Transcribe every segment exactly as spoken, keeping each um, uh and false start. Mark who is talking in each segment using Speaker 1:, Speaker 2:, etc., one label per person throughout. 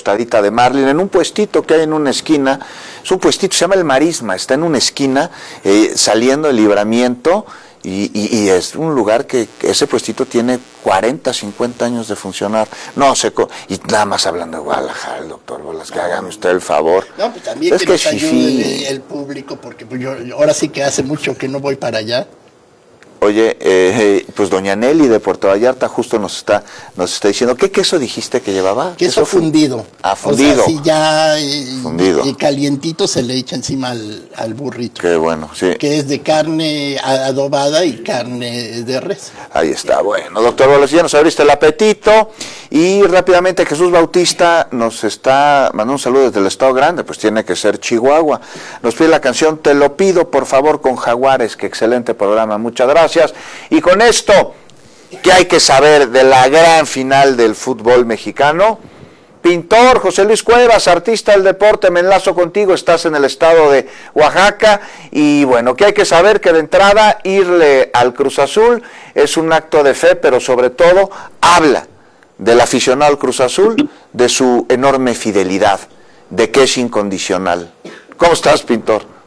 Speaker 1: tostadita de marlin en un puestito que hay en una esquina. Es un puestito, se llama El Marisma, está en una esquina, eh, saliendo el Libramiento, y, y, y es un lugar que, que ese puestito tiene cuarenta, cincuenta años de funcionar. No sé, y nada más hablando de Guadalajara, el doctor Bolas, que hágame usted el favor.
Speaker 2: No, pues también es que, que nos ayude el público, porque pues yo ahora sí que hace mucho que no voy para allá.
Speaker 1: Oye, eh, pues doña Nelly de Puerto Vallarta justo nos está nos está diciendo, ¿qué queso dijiste que llevaba?
Speaker 2: Queso, queso fundido.
Speaker 1: Ah, fundido.
Speaker 2: O sea, sí, ya y,
Speaker 1: fundido.
Speaker 2: Y calientito se le echa encima al, al burrito.
Speaker 1: Qué bueno, sí.
Speaker 2: Que es de carne adobada y carne de res.
Speaker 1: Ahí está, bueno. Doctor Bolas, ya nos abriste el apetito. Y rápidamente Jesús Bautista nos está mandando un saludo desde el Estado Grande, pues tiene que ser Chihuahua. Nos pide la canción Te lo pido, por favor, con Jaguares. Qué excelente programa, muchas gracias. Y con esto, ¿qué hay que saber de la gran final del fútbol mexicano? Pintor José Luis Cuevas, artista del deporte, me enlazo contigo, estás en el estado de Oaxaca. Y bueno, ¿qué hay que saber? Que de entrada irle al Cruz Azul es un acto de fe, pero sobre todo habla del aficionado al Cruz Azul, de su enorme fidelidad, de que es incondicional. ¿Cómo estás, Pintor?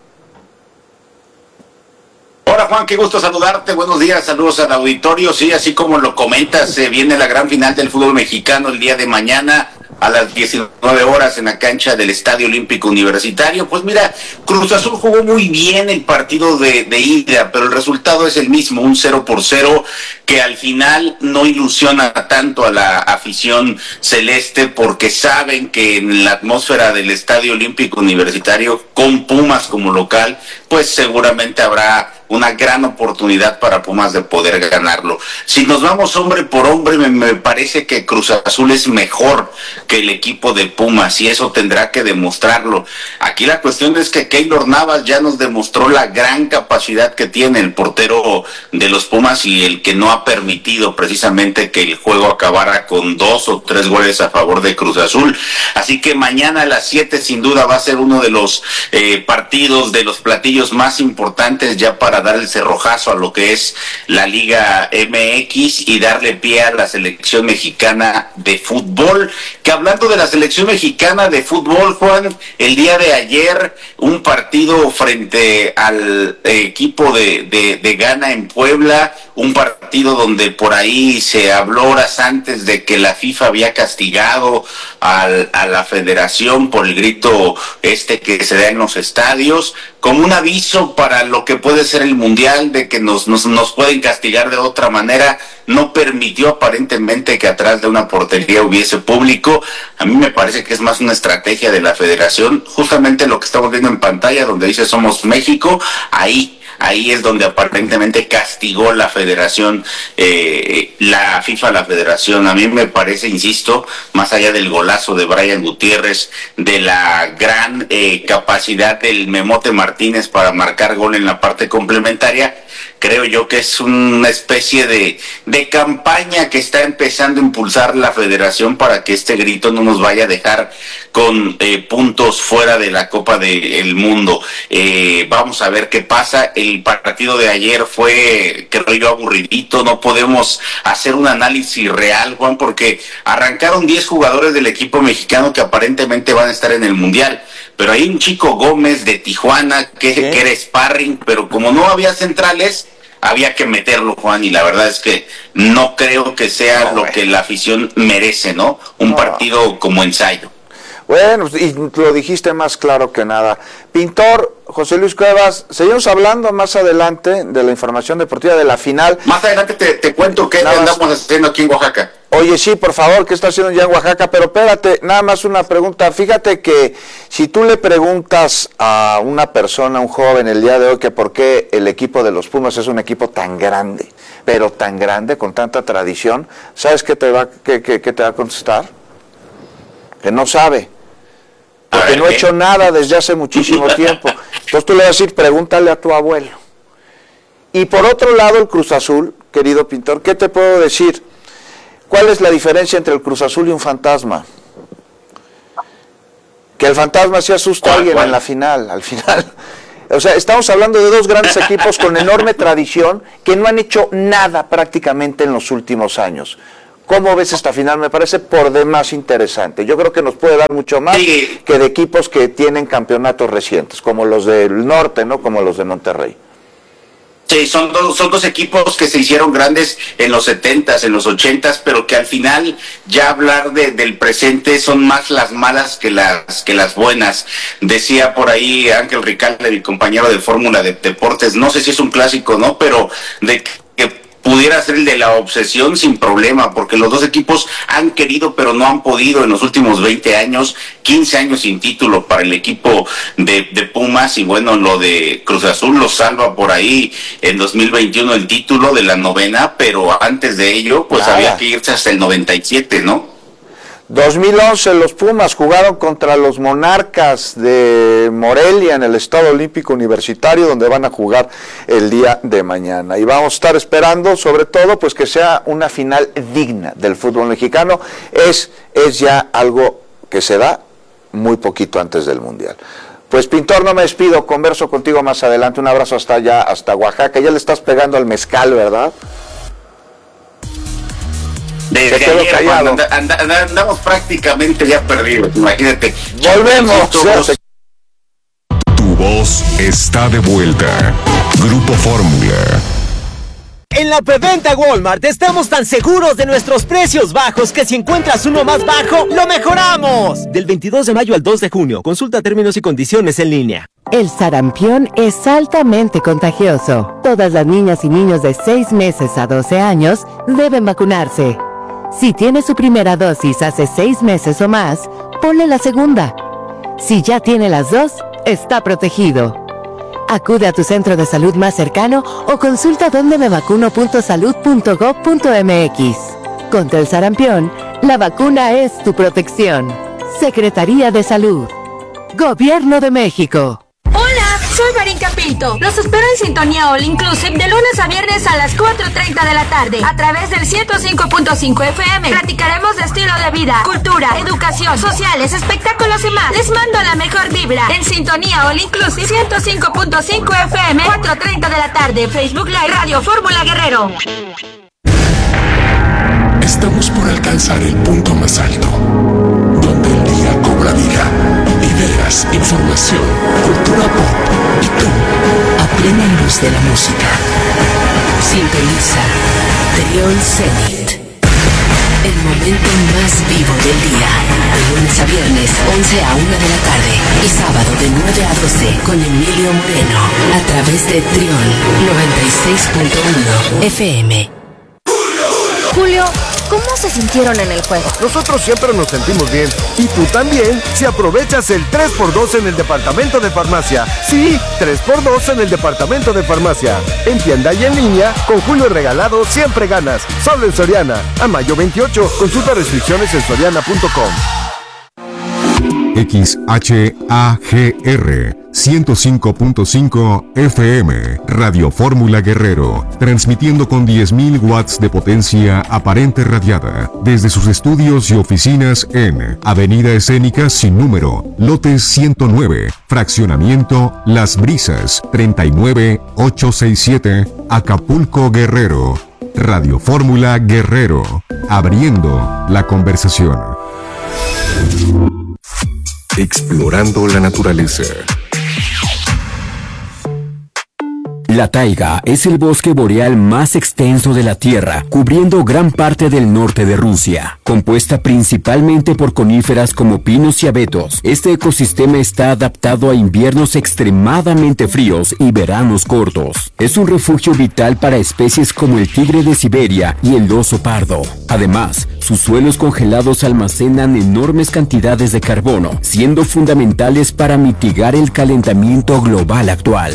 Speaker 3: Hola Juan, qué gusto saludarte, buenos días, saludos al auditorio. Sí, así como lo comentas, eh, viene la gran final del fútbol mexicano el día de mañana a las diecinueve horas en la cancha del Estadio Olímpico Universitario. Pues mira, Cruz Azul jugó muy bien el partido de, de ida, pero el resultado es el mismo, un cero por cero, que al final no ilusiona tanto a la afición celeste, porque saben que en la atmósfera del Estadio Olímpico Universitario, con Pumas como local, pues seguramente habrá una gran oportunidad para Pumas de poder ganarlo. Si nos vamos hombre por hombre, me, me parece que Cruz Azul es mejor que el equipo de Pumas, y eso tendrá que demostrarlo. Aquí la cuestión es que Keylor Navas ya nos demostró la gran capacidad que tiene el portero de los Pumas, y el que no ha permitido precisamente que el juego acabara con dos o tres goles a favor de Cruz Azul. Así que mañana a las siete sin duda va a ser uno de los eh, partidos, de los platillos más importantes ya para dar el cerrojazo a lo que es la Liga M X y darle pie a la selección mexicana de fútbol. Que hablando de la selección mexicana de fútbol, Juan, el día de ayer un partido frente al eh, equipo de, de, de Ghana en Puebla, un partido donde por ahí se habló horas antes de que la FIFA había castigado al, a la federación por el grito este que se da en los estadios, como un aviso para lo que puede ser el Mundial, de que nos, nos, nos pueden castigar de otra manera. No permitió aparentemente que atrás de una portería hubiese público. A mí me parece que es más una estrategia de la federación, justamente lo que estamos viendo en pantalla, donde dice Somos México, ahí Ahí es donde aparentemente castigó la federación, eh, la FIFA, la federación. A mí me parece, insisto, más allá del golazo de Brian Gutiérrez, de la gran eh, capacidad del Memote Martínez para marcar gol en la parte complementaria, creo yo que es una especie de, de campaña que está empezando a impulsar la federación para que este grito no nos vaya a dejar con eh, puntos fuera de la Copa del Mundo. Eh, vamos a ver qué pasa. El partido de ayer fue, creo yo, aburridito. No podemos hacer un análisis real, Juan, porque arrancaron diez jugadores del equipo mexicano que aparentemente van a estar en el Mundial. Pero hay un chico Gómez de Tijuana que, que era sparring, pero como no había centrales, había que meterlo, Juan, y la verdad es que no creo que sea no, lo bueno. que la afición merece, ¿no? Un no. partido como ensayo.
Speaker 1: Bueno, y lo dijiste más claro que nada. Pintor José Luis Cuevas, seguimos hablando más adelante de la información deportiva de la final.
Speaker 3: Más adelante te, te cuento qué nada andamos más. haciendo aquí en Oaxaca.
Speaker 1: Oye, sí, por favor, ¿qué está haciendo ya en Oaxaca? Pero espérate, nada más una pregunta. Fíjate que si tú le preguntas a una persona, un joven el día de hoy, que por qué el equipo de los Pumas es un equipo tan grande, pero tan grande, con tanta tradición, ¿sabes qué te va, qué, qué, qué te va a contestar? Que no sabe. Porque no he hecho nada desde hace muchísimo tiempo. Entonces tú le vas a decir, pregúntale a tu abuelo. Y por otro lado, el Cruz Azul, querido Pintor, ¿qué te puedo decir? ¿Cuál es la diferencia entre el Cruz Azul y un fantasma? Que el fantasma sí asusta a alguien en la final, al final. O sea, estamos hablando de dos grandes equipos con enorme tradición que no han hecho nada prácticamente en los últimos años. ¿Cómo ves esta final? Me parece por demás interesante. Yo creo que nos puede dar mucho más sí. que de equipos que tienen campeonatos recientes, como los del norte, ¿no? Como los de Monterrey.
Speaker 3: Sí, son dos, son dos equipos que se hicieron grandes en los setentas, en los ochentas, pero que al final ya hablar de, del presente son más las malas que las que las buenas. Decía por ahí Ángel Ricalde, mi compañero de Fórmula de Deportes, no sé si es un clásico o no, pero de que pudiera ser el de la obsesión sin problema, porque los dos equipos han querido pero no han podido en los últimos veinte años, quince años sin título para el equipo de, de Pumas, y bueno, lo de Cruz Azul lo salva por ahí en dos mil veintiuno el título de la novena, pero antes de ello pues Nada. había que irse hasta el noventa y siete, ¿no?
Speaker 1: dos mil once los Pumas jugaron contra los Monarcas de Morelia en el Estadio Olímpico Universitario, donde van a jugar el día de mañana. Y vamos a estar esperando, sobre todo, pues que sea una final digna del fútbol mexicano. Es, es ya algo que se da muy poquito antes del Mundial. Pues Pintor, no me despido, converso contigo más adelante. Un abrazo hasta allá, hasta Oaxaca. Ya le estás pegando al mezcal, ¿verdad?
Speaker 3: Desde ayer, and, and, and, andamos prácticamente ya perdidos, imagínate.
Speaker 1: Volvemos.
Speaker 4: Tu voz está de vuelta. Grupo Fórmula.
Speaker 5: En la preventa Walmart estamos tan seguros de nuestros precios bajos que si encuentras uno más bajo, ¡lo mejoramos! Del veintidós de mayo al dos de junio. Consulta términos y condiciones en línea.
Speaker 6: El sarampión es altamente contagioso. Todas las niñas y niños de seis meses a doce años deben vacunarse. Si tiene su primera dosis hace seis meses o más, ponle la segunda. Si ya tiene las dos, está protegido. Acude a tu centro de salud más cercano o consulta donde me vacuno punto salud punto gob punto mx. Contra el sarampión, la vacuna es tu protección. Secretaría de Salud. Gobierno de México.
Speaker 7: Hola, soy Marín Pinto. Los espero en Sintonía All Inclusive de lunes a viernes a las cuatro treinta de la tarde a través del ciento cinco punto cinco F M. Platicaremos de estilo de vida, cultura, educación, sociales, espectáculos y más. Les mando la mejor vibra en Sintonía All Inclusive ciento cinco punto cinco F M, cuatro treinta de la tarde. Facebook Live Radio Fórmula Guerrero.
Speaker 4: Estamos por alcanzar el punto más alto, donde el día cobra vida. Ideas, información, cultura pop y tú, a plena luz de la música.
Speaker 8: Sintoniza Trión Zenit. El momento más vivo del día. De lunes a viernes, once a una de la tarde. Y sábado de nueve a doce con Emilio Moreno. A través de Trión noventa y seis punto uno F M.
Speaker 9: Julio, ¿cómo se sintieron en el juego?
Speaker 10: Nosotros siempre nos sentimos bien. Y tú también, si aprovechas el tres por dos en el departamento de farmacia. Sí, tres por dos en el departamento de farmacia. En tienda y en línea, con Julio regalado siempre ganas. Solo en Soriana. A mayo veintiocho. Consulta restricciones en soriana punto com.
Speaker 4: X H A G R ciento cinco punto cinco F M, Radio Fórmula Guerrero, transmitiendo con diez mil watts de potencia aparente radiada desde sus estudios y oficinas en Avenida Escénica sin número, lote ciento nueve, fraccionamiento Las Brisas, treinta y nueve ochocientos sesenta y siete, Acapulco, Guerrero. Radio Fórmula Guerrero, abriendo la conversación. Explorando la naturaleza.
Speaker 11: La taiga es el bosque boreal más extenso de la Tierra, cubriendo gran parte del norte de Rusia. Compuesta principalmente por coníferas como pinos y abetos, este ecosistema está adaptado a inviernos extremadamente fríos y veranos cortos. Es un refugio vital para especies como el tigre de Siberia y el oso pardo. Además, sus suelos congelados almacenan enormes cantidades de carbono, siendo fundamentales para mitigar el calentamiento global actual.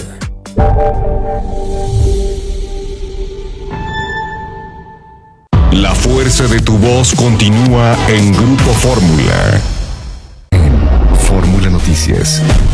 Speaker 4: La fuerza de tu voz continúa en Grupo Fórmula. En Fórmula Noticias.